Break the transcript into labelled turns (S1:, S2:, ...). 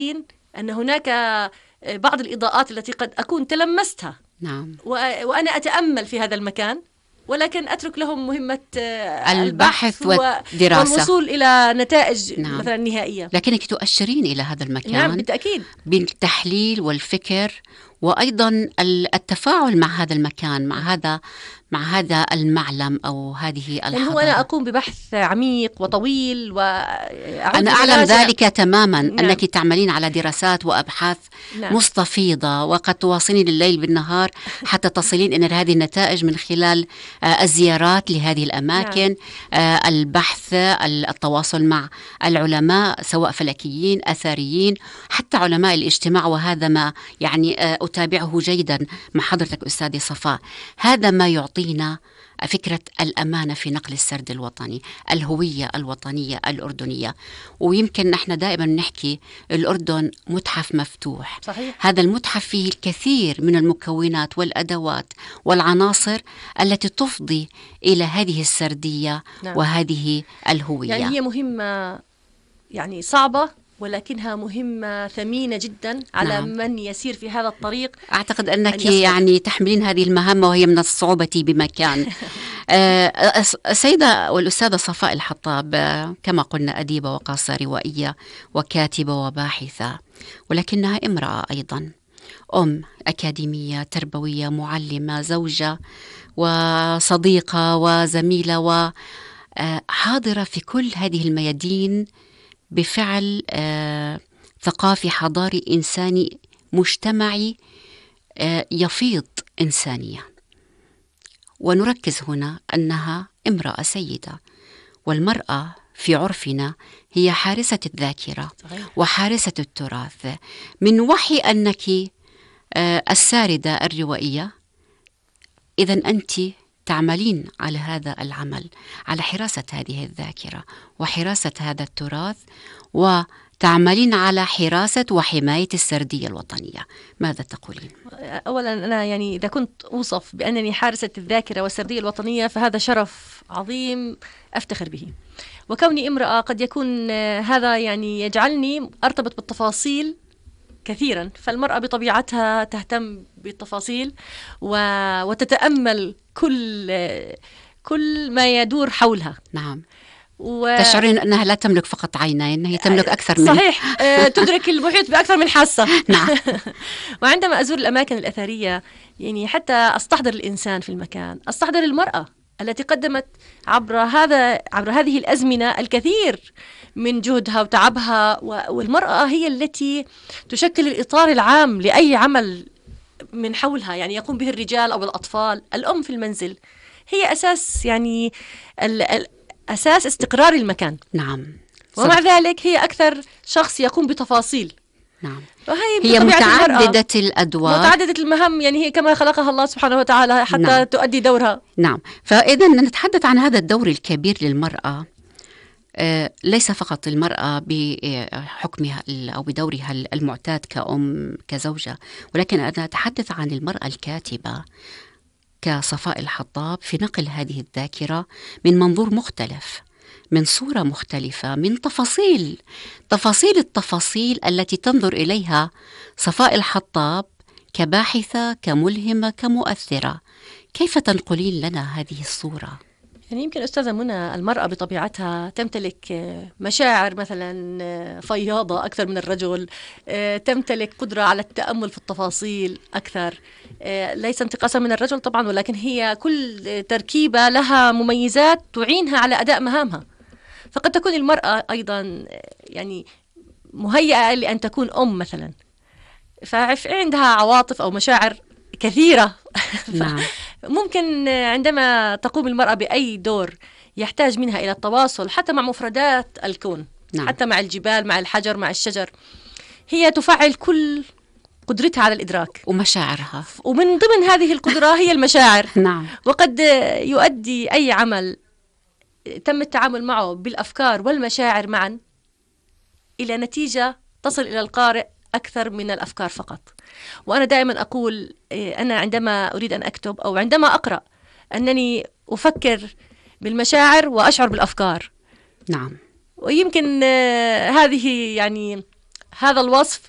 S1: أن هناك بعض الإضاءات التي قد أكون تلمستها.
S2: نعم.
S1: وأنا أتأمل في هذا المكان، ولكن أترك لهم مهمة
S2: البحث والدراسة
S1: والوصول إلى نتائج
S2: نعم.
S1: مثلا نهائية.
S2: لكنك تؤشرين إلى هذا المكان.
S1: نعم بالتأكيد.
S2: بالتحليل والفكر، وأيضا التفاعل مع هذا المكان، مع هذا المعلم أو هذه الحضارة.
S1: يعني هو أنا أقوم ببحث عميق وطويل
S2: أنا أعلم ذلك تماما.
S1: نعم.
S2: أنك تعملين على دراسات وأبحاث
S1: نعم.
S2: مستفيضة، وقد تواصلين الليل بالنهار حتى تصلين إلى هذه النتائج من خلال الزيارات لهذه الأماكن. نعم. البحث، التواصل مع العلماء سواء فلكيين أثريين حتى علماء الاجتماع، وهذا ما يعني أتابعه جيدا مع حضرتك أستاذي صفاء. هذا ما يعطينا فكرة الأمانة في نقل السرد الوطني، الهوية الوطنية الأردنية. ويمكن نحن دائما نحكي الأردن متحف مفتوح.
S1: صحيح.
S2: هذا المتحف فيه الكثير من المكونات والأدوات والعناصر التي تفضي إلى هذه السردية. نعم. وهذه الهوية.
S1: يعني هي مهمة يعني صعبة، ولكنها مهمة ثمينة جدا على نعم. من يسير في هذا الطريق.
S2: أعتقد أنك يعني تحملين هذه المهمة وهي من الصعوبة بمكان. السيدة والأستاذة صفاء الحطاب كما قلنا أديبة وقاصة روائية وكاتبة وباحثة، ولكنها امرأة أيضا، أم أكاديمية تربوية، معلمة، زوجة وصديقة وزميلة، وحاضرة في كل هذه الميادين بفعل ثقافي حضاري إنساني مجتمعي يفيض إنسانية. ونركز هنا أنها امرأة سيدة، والمرأة في عرفنا هي حارسة الذاكرة. صحيح. وحارسة التراث، من وحي أنك الساردة الروائية، إذن أنت تعملين على هذا العمل، على حراسة هذه الذاكرة وحراسة هذا التراث، وتعملين على حراسة وحماية السردية الوطنية. ماذا تقولين؟
S1: أولا أنا يعني إذا كنت أوصف بأنني حارسة الذاكرة والسردية الوطنية فهذا شرف عظيم أفتخر به. وكوني امرأة قد يكون هذا يعني يجعلني أرتبط بالتفاصيل كثيرا، فالمرأة بطبيعتها تهتم بالتفاصيل وتتأمل كل ما يدور حولها.
S2: نعم. تشعرين أنها لا تملك فقط عينين، هي تملك أكثر من
S1: صحيح. تدرك المحيط بأكثر من حاسة. نعم. وعندما أزور الأماكن الأثرية يعني حتى أستحضر الإنسان في المكان، أستحضر المرأة التي قدمت عبر هذه الأزمنة الكثير من جهدها وتعبها، والمرأة هي التي تشكل الإطار العام لأي عمل من حولها يعني يقوم به الرجال أو الأطفال. الأم في المنزل هي أساس يعني أساس استقرار المكان.
S2: نعم.
S1: ومع ذلك هي أكثر شخص يقوم بتفاصيل.
S2: نعم. هي متعددة الأدوار،
S1: متعددة المهام، يعني هي كما خلقها الله سبحانه وتعالى حتى نعم. تؤدي دورها.
S2: نعم. فإذا نتحدث عن هذا الدور الكبير للمرأة، ليس فقط المرأة بحكمها أو بدورها المعتاد كأم كزوجة، ولكن أنا أتحدث عن المرأة الكاتبة كصفاء الحطاب في نقل هذه الذاكرة من منظور مختلف، من صورة مختلفة، من تفاصيل التي تنظر إليها صفاء الحطاب كباحثة، كملهمة، كمؤثرة. كيف تنقلين لنا هذه الصورة؟
S1: يعني يمكن أستاذة منى المرأة بطبيعتها تمتلك مشاعر مثلا فياضة أكثر من الرجل، تمتلك قدرة على التأمل في التفاصيل أكثر، ليس انتقاصا من الرجل طبعا، ولكن هي كل تركيبة لها مميزات تعينها على أداء مهامها. فقد تكون المرأة أيضا يعني مهيئة لأن تكون أم مثلا، فعندها عواطف أو مشاعر كثيرة. نعم. ممكن عندما تقوم المرأة بأي دور يحتاج منها إلى التواصل حتى مع مفردات الكون. نعم. حتى مع الجبال، مع الحجر، مع الشجر، هي تفعل كل قدرتها على الإدراك
S2: ومشاعرها،
S1: ومن ضمن هذه القدرة هي المشاعر.
S2: نعم.
S1: وقد يؤدي أي عمل تم التعامل معه بالأفكار والمشاعر معا إلى نتيجة تصل إلى القارئ أكثر من الأفكار فقط. وأنا دائما أقول أنا عندما أريد أن أكتب أو عندما أقرأ أنني أفكر بالمشاعر وأشعر بالأفكار.
S2: نعم.
S1: ويمكن هذه يعني هذا الوصف